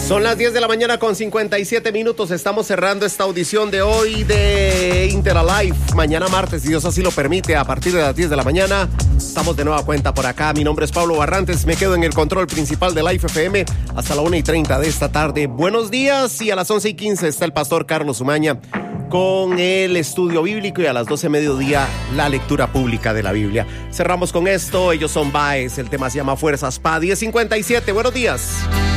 Son las 10 de la mañana con 57 minutos. Estamos cerrando esta audición de hoy de Interalive. Mañana martes, si Dios así lo permite, a partir de las 10 de la mañana, estamos de nueva cuenta por acá. Mi nombre es Pablo Barrantes. Me quedo en el control principal de Life FM hasta la 1:30 de esta tarde. Buenos días. Y a las 11:15 está el pastor Carlos Umaña con el estudio bíblico, y a las 12 mediodía la lectura pública de la Biblia. Cerramos con esto. Ellos son Baez. El tema se llama Fuerzas Pa. 10:57. Buenos días.